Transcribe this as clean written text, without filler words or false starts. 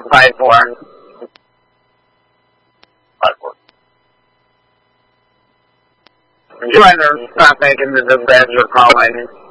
5-4. 5-4. Enjoy the traffic into the beds or calling.